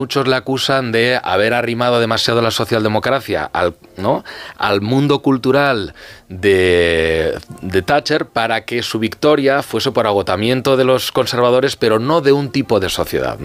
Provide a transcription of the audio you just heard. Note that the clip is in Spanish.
Muchos le acusan de haber arrimado demasiado la socialdemocracia al mundo cultural de Thatcher para que su victoria fuese por agotamiento de los conservadores, pero no de un tipo de sociedad, ¿no?